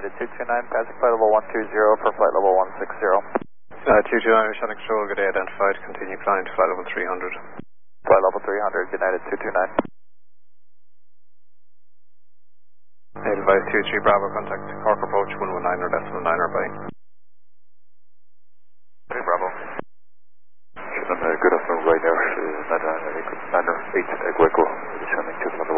United 229, passing flight level 120 for flight level 160. 229, Sonic Control, good day, identified, continue flying to flight level 300. Flight level 300, United 229. Advise 23 Bravo, contact Cork approach 119 or decimal 9 or by. 3 Bravo. Good afternoon, right now, Niner 8 Equeco, descending to